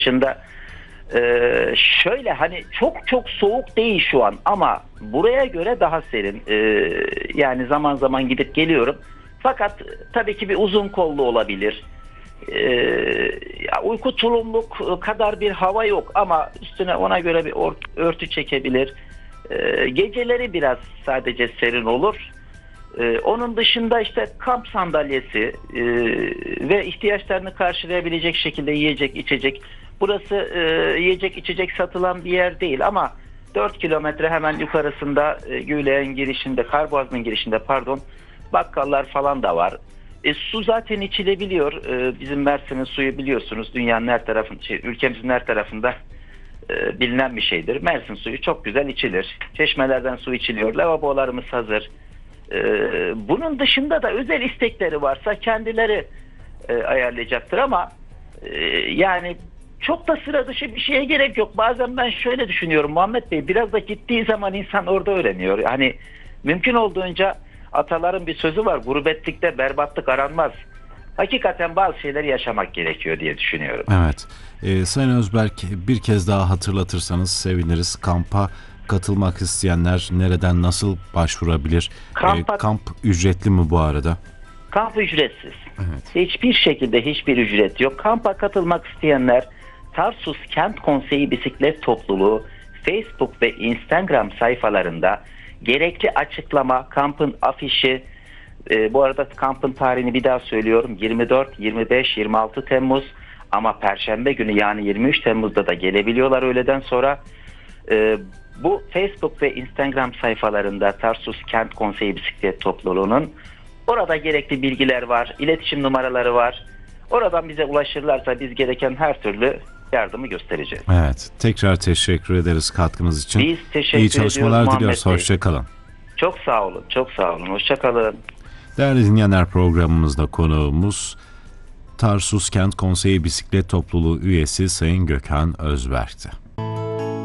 dışında şöyle hani çok çok soğuk değil şu an ama buraya göre daha serin. Yani zaman zaman gidip geliyorum. Fakat tabii ki bir uzun kollu olabilir. Uyku tulumluk kadar bir hava yok ama üstüne ona göre bir örtü çekebilir. Geceleri biraz sadece serin olur. Onun dışında işte kamp sandalyesi ve ihtiyaçlarını karşılayabilecek şekilde yiyecek, içecek. Burası yiyecek, içecek satılan bir yer değil ama 4 kilometre hemen yukarısında Güleğin girişinde, Karboğazı'nın girişinde bakkallar falan da var. Su zaten içilebiliyor. Bizim Mersin'in suyu biliyorsunuz dünyanın her tarafında, ülkemizin her tarafında bilinen bir şeydir. Mersin suyu çok güzel içilir. Çeşmelerden su içiliyor. Lavabolarımız hazır. Bunun dışında da özel istekleri varsa kendileri ayarlayacaktır ama yani çok da sıra dışı bir şeye gerek yok. Bazen ben şöyle düşünüyorum Muhammed Bey, biraz da gittiği zaman insan orada öğreniyor. Hani mümkün olduğunca ataların bir sözü var, gurbetlikte berbatlık aranmaz. Hakikaten bazı şeyleri yaşamak gerekiyor diye düşünüyorum. Evet. Sayın Özberk, bir kez daha hatırlatırsanız seviniriz. Kampa katılmak isteyenler nereden, nasıl başvurabilir? Kamp ücretli mi bu arada? Kamp ücretsiz. Evet. Hiçbir şekilde hiçbir ücret yok. Kampa katılmak isteyenler Tarsus Kent Konseyi Bisiklet Topluluğu Facebook ve Instagram sayfalarında gerekli açıklama, kampın afişi, bu arada kampın tarihini bir daha söylüyorum, 24, 25, 26 Temmuz ama Perşembe günü yani 23 Temmuz'da da gelebiliyorlar öğleden sonra. Bu Facebook ve Instagram sayfalarında Tarsus Kent Konseyi Bisiklet Topluluğu'nun orada gerekli bilgiler var, iletişim numaraları var. Oradan bize ulaşırlarsa biz gereken her türlü yardımı göstereceğiz. Evet, tekrar teşekkür ederiz katkınız için. Biz teşekkür İyi çalışmalar diliyoruz. Hoşçakalın. Çok sağ olun, çok sağ olun. Hoşçakalın. Değerli dinleyenler, programımızda konuğumuz Tarsus Kent Konseyi Bisiklet Topluluğu üyesi Sayın Gökhan Özberk'ti.